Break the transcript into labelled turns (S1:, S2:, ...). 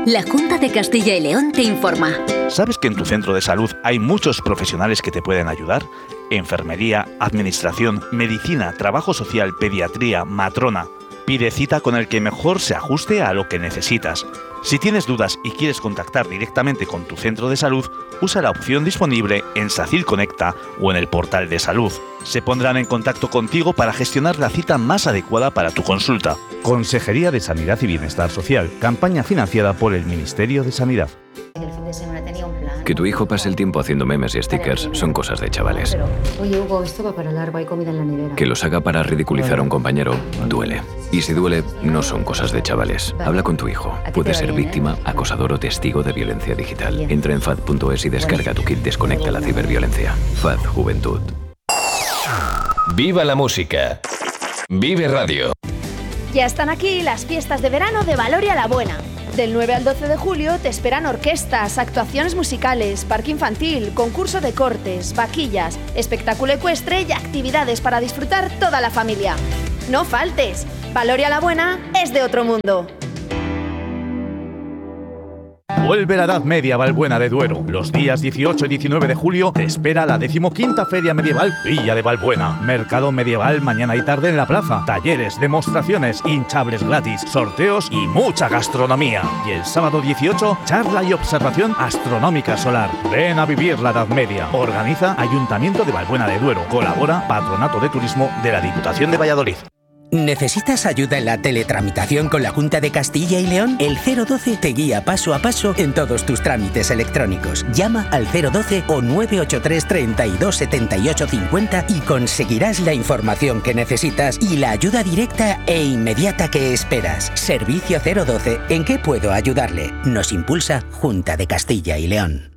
S1: La Junta de Castilla y León te informa.
S2: ¿Sabes que en tu centro de salud hay muchos profesionales que te pueden ayudar? Enfermería, administración, medicina, trabajo social, pediatría, matrona. Pide cita con el que mejor se ajuste a lo que necesitas. Si tienes dudas y quieres contactar directamente con tu centro de salud, usa la opción disponible en SACIL Conecta o en el portal de salud. Se pondrán en contacto contigo para gestionar la cita más adecuada para tu consulta. Consejería de Sanidad y Bienestar Social. Campaña financiada por el Ministerio de Sanidad.
S3: Que tu hijo pase el tiempo haciendo memes y stickers son cosas de chavales.
S4: Oye, Hugo, esto va para largo, hay comida en la nevera.
S3: Que los haga para ridiculizar a un compañero duele. Y si duele, no son cosas de chavales. Habla con tu hijo. Puede ser víctima, acosador o testigo de violencia digital. Entra en FAD.es y descarga tu kit Desconecta la ciberviolencia. FAD Juventud.
S5: ¡Viva la música! ¡Vive Radio!
S6: Ya están aquí las fiestas de verano de Valoria la Buena. Del 9 al 12 de julio te esperan orquestas, actuaciones musicales, parque infantil, concurso de cortes, vaquillas, espectáculo ecuestre y actividades para disfrutar toda la familia. ¡No faltes! Valoria la Buena es de otro mundo.
S2: Vuelve la Edad Media Valbuena de Duero. Los días 18 y 19 de julio te espera la 15ª Feria Medieval Villa de Valbuena. Mercado medieval mañana y tarde en la plaza. Talleres, demostraciones, hinchables gratis, sorteos y mucha gastronomía. Y el sábado 18, charla y observación astronómica solar. Ven a vivir la Edad Media. Organiza Ayuntamiento de Valbuena de Duero. Colabora Patronato de Turismo de la Diputación de Valladolid.
S7: ¿Necesitas ayuda en la teletramitación con la Junta de Castilla y León? El 012 te guía paso a paso en todos tus trámites electrónicos. Llama al 012 o 983 32 78 50 y conseguirás la información que necesitas y la ayuda directa e inmediata que esperas. Servicio 012. ¿En qué puedo ayudarle? Nos impulsa Junta de Castilla y León.